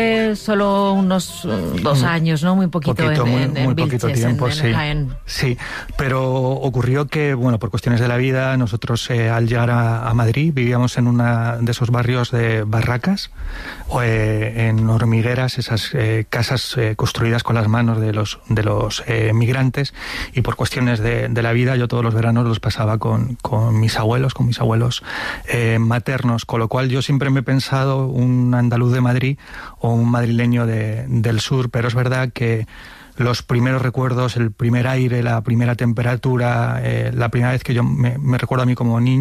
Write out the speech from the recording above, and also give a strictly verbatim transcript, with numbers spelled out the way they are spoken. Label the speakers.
Speaker 1: Eh, solo unos uh, dos años, ¿no? Muy poquito,
Speaker 2: poquito,
Speaker 1: en,
Speaker 2: muy,
Speaker 1: en, en
Speaker 2: muy poquito
Speaker 1: Vilches,
Speaker 2: tiempo,
Speaker 1: en, en
Speaker 2: sí.
Speaker 1: Jaén.
Speaker 2: Sí, pero ocurrió que, bueno, por cuestiones de la vida, nosotros eh, al llegar a, a Madrid vivíamos en una de esos barrios de barracas, o, eh, en hormigueras, esas eh, casas eh, construidas con las manos de los de los eh, migrantes, y por cuestiones de, de la vida yo todos los veranos los pasaba con, con mis abuelos, con mis abuelos eh, maternos, con lo cual yo siempre me he pensado un andaluz de Madrid o un madrileño de, del sur, pero es verdad que los primeros recuerdos, el primer aire, la primera temperatura, eh, la primera vez que yo me, me recuerdo a mí como niño,